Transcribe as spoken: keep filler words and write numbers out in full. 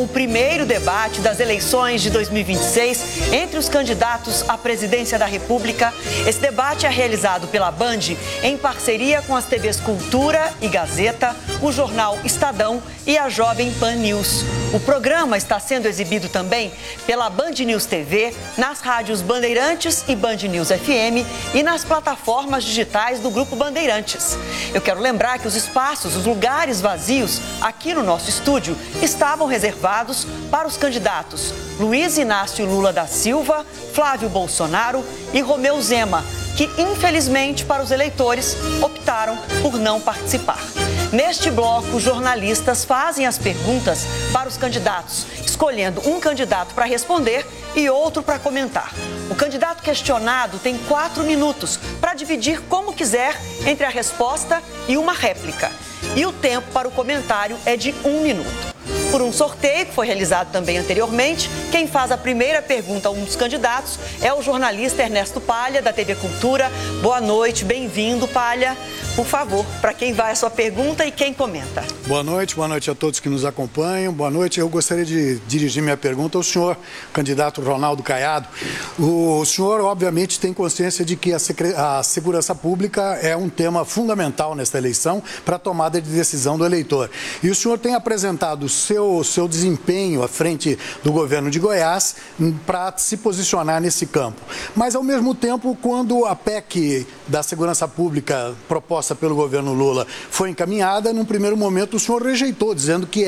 O primeiro debate das eleições de dois mil e vinte e seis entre os candidatos à presidência da República. Esse debate é realizado pela Band em parceria com as T Vs Cultura e Gazeta, o jornal Estadão e a Jovem Pan News. O programa está sendo exibido também pela Band News T V, nas rádios Bandeirantes e Band News F M e nas plataformas digitais do Grupo Bandeirantes. Eu quero lembrar que os espaços, os lugares vazios aqui no nosso estúdio estavam reservados para os candidatos Luiz Inácio Lula da Silva, Flávio Bolsonaro e Romeu Zema, que infelizmente para os eleitores optaram por não participar. Neste bloco, os jornalistas fazem as perguntas para os candidatos, escolhendo um candidato para responder e outro para comentar. O candidato questionado tem quatro minutos para dividir como quiser entre a resposta e uma réplica. E o tempo para o comentário é de um minuto. Por um sorteio que foi realizado também anteriormente, quem faz a primeira pergunta a um dos candidatos é o jornalista Ernesto Palha, da T V Cultura. Boa noite, bem-vindo, Palha. Por favor, para quem vai a sua pergunta e quem comenta. Boa noite, boa noite a todos que nos acompanham. Boa noite, eu gostaria de dirigir minha pergunta ao senhor, candidato Ronaldo Caiado. O senhor, obviamente, tem consciência de que a, a segurança pública é um tema fundamental nesta eleição para a tomada de decisão do eleitor. E o senhor tem apresentado o seu, seu desempenho à frente do governo de Goiás para se posicionar nesse campo. Mas, ao mesmo tempo, quando a P E C da segurança pública proposta pelo governo Lula foi encaminhada, num primeiro momento o senhor rejeitou, dizendo que